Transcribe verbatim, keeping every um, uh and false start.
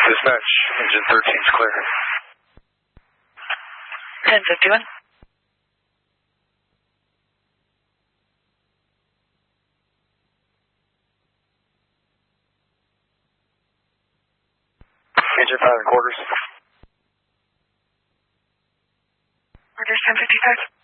Dispatch, engine thirteen is clear. ten fifty-one. Engine five and quarters. Orders ten fifty-five.